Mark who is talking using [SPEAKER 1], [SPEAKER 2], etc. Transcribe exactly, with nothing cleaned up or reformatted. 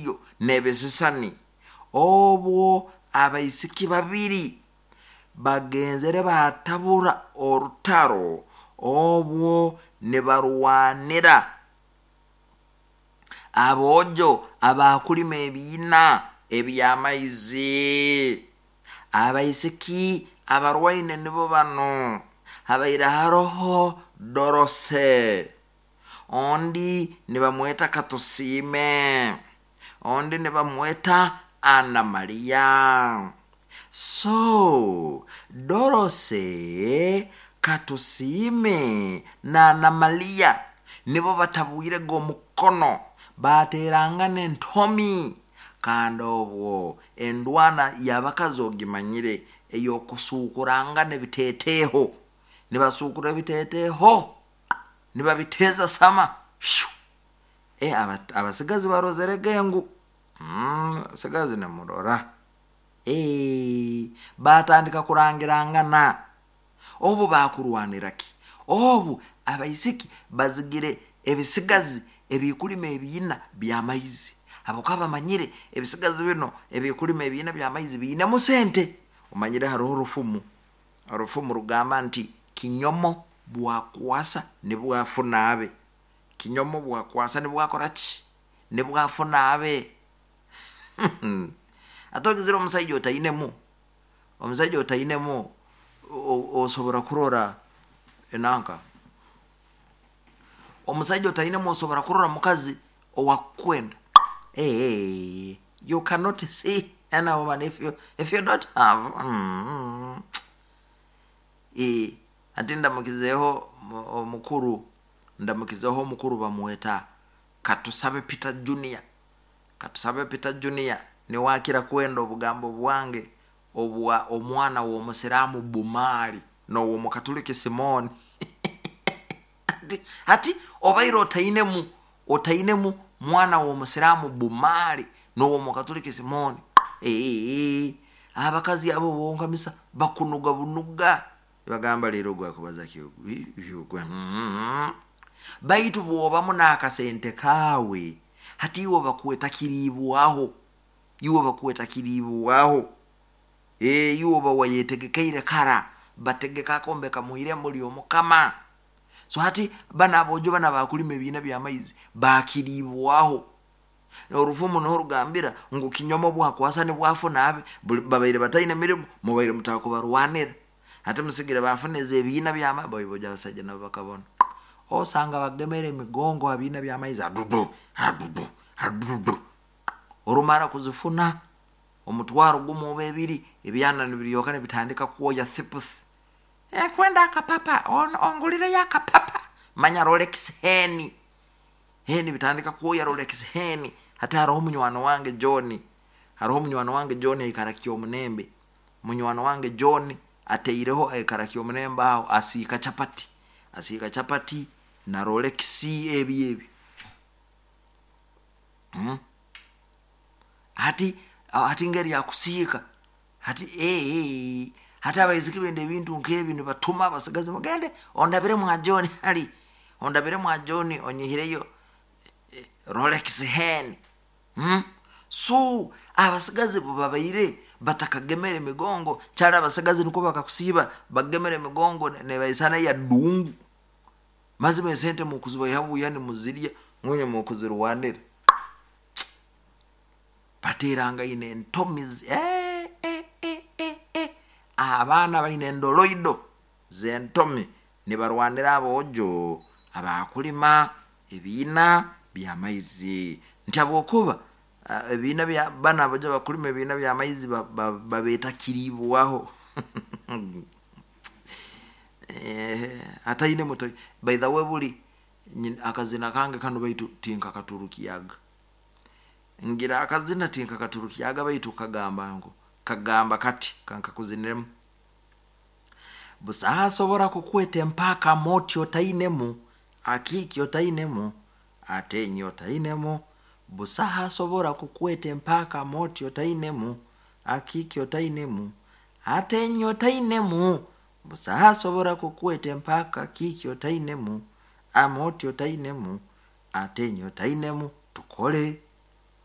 [SPEAKER 1] ebiriyo nebisisani obwo abaisiki babiri bagenzere batabura orutaro obwo ne barwanira abojo abakulima ebina ebyamaizi abaisiki abarwaine nibo bano habaira haroho Dorose ondi nibamweta Katusime ondi nibamweta Ana Maria. So Dorose, Katusime na Ana Maria nibo batabuire go mukono bateranga n'entomi kandi obwo endwana yabakazogimanyire eyokusukuranga nebiteteho nibasukura biteteho nibabiteza sama shu e abasigazi barozere gengu mm sigazi ne murora e batandika kurangirangana obu bakurwaniraki obu abaisiki bazigire ebisigazi ebikulima ebiyina byamaizi abokaba manyire ebisigazi bino ebikulima ebiyina byamaizi biyina musente umanyire haro urufumu urufumu rugamba nti kinyomo bwakwasa ne bwafuna abe kinyomo bwakwasa ne bwakorachi ne bwafuna abe atogizira omusajja otayinemu omusajja otayinemu osobora kurora enanka omusajja otayinemu osobora kurora mukazi owakwenda eh hey, you cannot see any woman if you if you don't have mm, eh atinda mukizeho mukuru ndamukizeho mukuru bamweta Katusabe Peter Junior Katusabe Peter Junior ni wakira kwenda obugambo bwange obwa omwana wo musiramu Bumali no wo mukatoliki Simoni ati ati obairo otayinemu otayinemu mwana wo musiramu Bumali no wo mukatoliki Simoni eh abakazi abo bonga misa bakunuga bunuga bagamba lero gwa kubaza kyogwe baitu boba munaka sente kawe hati iwo bakuweta kiribu aho iwo bakuweta kiribu aho eh iwo bawayetegekeire kara bategeka kombe kamuire muri omukama so hati bana abojo bana bakulima ebina byamaizi bakiribu aho orufumu no rugambira ngo kinyomo bwakwasa ne bwafuna abe babaire batayine mirimo mubaire mutako barwanira hati musigira bafuneze ebina byama boyiboja basajja nabo bakabona osanga bagemere migongo abina byamaizi adudu adudu adudu orumara kuzifuna omutwaro gumu bebiri ebyana nibiriyokane bitandika kuoya thipus e kwenda akapapa on ongulire yakapapa manya Rolex heni heni bitandika kuoya Rolex heni hata haro munywano wange John haro munywano wange John ikarakyo munembe munywano wange John ateireho ikarakyo munembe aho asika chapati asika chapati na Rolex ebi ebi hmm hati hati ngeri yakusika hati eh eh hata abaiziki bende bintu nkebi ne batuma abasigazi mugende ondabire mwa John ali ondabire mwa John onyihireyo eh, Rolex hen hmm so abasigazi babaire batakagemere migongo cyara abasigazi niko bakakusiba bagemere migongo ne bayisana ya dungu mazime sente mu kuziba yabu yani muziriya ngonye mu kuzirwanira bateranga ine ntomiz eh eh eh eh, eh. abana baine ndoloido zentomi ne barwanira abojo abakulima ebina byamaizi ntabokuba ebina bya bana abojo bakulima ebina byamaizi babeta kiribu aho eh atayine moto by the way buli akazina kange kanu baitu tinka katurukiyaga ngira akazina tinka katurukiyaga baitu kagamba ngo kagamba kati kanka kuzinemu busa sobora kukwete mpaka moti otayinemu akiki otayinemu atenyi otayinemu busa sobora kukwete mpaka moti otayinemu akiki otayinemu atenyi otayinemu busa sobora kukwete mpaka kiki otayinemu amoti otayinemu atenyi otayinemu tukole